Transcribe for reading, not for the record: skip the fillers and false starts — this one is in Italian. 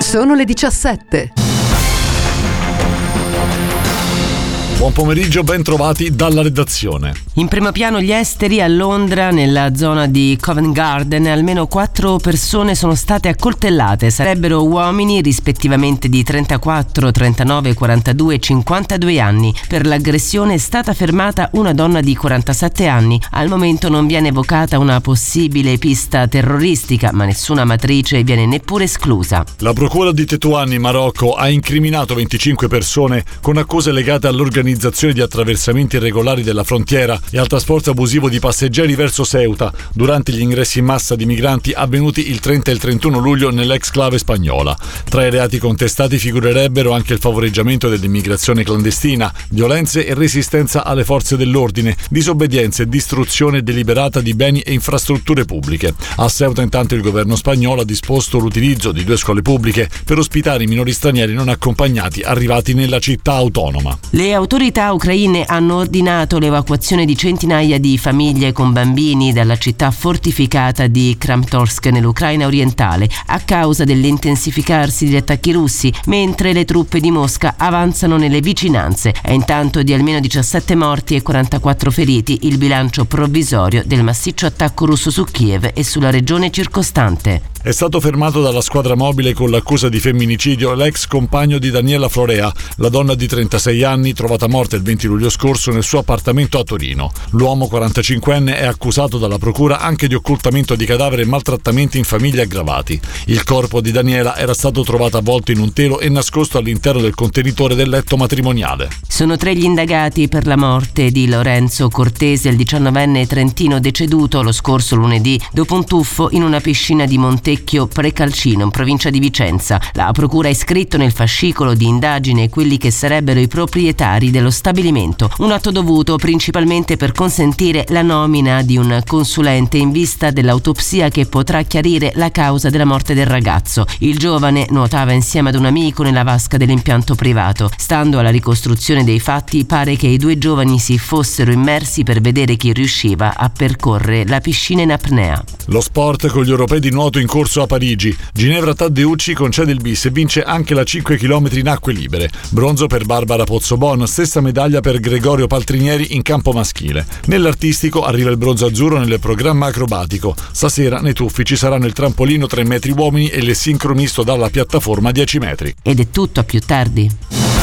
Sono le 17. Buon pomeriggio, ben trovati dalla redazione. In primo piano gli esteri. A Londra, nella zona di Covent Garden, almeno 4 persone sono state accoltellate. Sarebbero uomini rispettivamente di 34, 39, 42 e 52 anni. Per l'aggressione è stata fermata una donna di 47 anni. Al momento non viene evocata una possibile pista terroristica, ma nessuna matrice viene neppure esclusa. La procura di Tetuan in Marocco ha incriminato 25 persone con accuse legate all'organizzazione di attraversamenti irregolari della frontiera e al trasporto abusivo di passeggeri verso Ceuta durante gli ingressi in massa di migranti avvenuti il 30 e il 31 luglio nell'ex-clave spagnola. Tra i reati contestati figurerebbero anche il favoreggiamento dell'immigrazione clandestina, violenze e resistenza alle forze dell'ordine, disobbedienza e distruzione deliberata di beni e infrastrutture pubbliche. A Ceuta intanto il governo spagnolo ha disposto l'utilizzo di 2 scuole pubbliche per ospitare i minori stranieri non accompagnati arrivati nella città autonoma. Le autorità ucraine hanno ordinato l'evacuazione di centinaia di famiglie con bambini dalla città fortificata di Kramatorsk nell'Ucraina orientale a causa dell'intensificarsi degli attacchi russi, mentre le truppe di Mosca avanzano nelle vicinanze. È intanto di almeno 17 morti e 44 feriti il bilancio provvisorio del massiccio attacco russo su Kiev e sulla regione circostante. È stato fermato dalla squadra mobile con l'accusa di femminicidio l'ex compagno di Daniela Florea, la donna di 36 anni trovata morta il 20 luglio scorso nel suo appartamento a Torino. L'uomo 45enne è accusato dalla procura anche di occultamento di cadavere e maltrattamenti in famiglia aggravati. Il corpo di Daniela era stato trovato avvolto in un telo e nascosto all'interno del contenitore del letto matrimoniale. Sono 3 gli indagati per la morte di Lorenzo Cortese, il 19enne trentino deceduto lo scorso lunedì dopo un tuffo in una piscina di Montecchio Precalcino in provincia di Vicenza. La procura ha iscritto nel fascicolo di indagine quelli che sarebbero i proprietari dello stabilimento, un atto dovuto principalmente per consentire la nomina di un consulente in vista dell'autopsia che potrà chiarire la causa della morte del ragazzo. Il giovane nuotava insieme ad un amico nella vasca dell'impianto privato. Stando alla ricostruzione dei fatti, pare che i 2 giovani si fossero immersi per vedere chi riusciva a percorrere la piscina in apnea. Lo sport con gli europei di nuoto in corso a Parigi. Ginevra Taddeucci concede il bis e vince anche la 5 km in acque libere. Bronzo per Barbara Pozzobon, stessa medaglia per Gregorio Paltrinieri in campo maschile. Nell'artistico arriva il bronzo azzurro nel programma acrobatico. Stasera nei tuffi ci saranno il trampolino 3 metri uomini e il sincro misto dalla piattaforma 10 metri. Ed è tutto, a più tardi.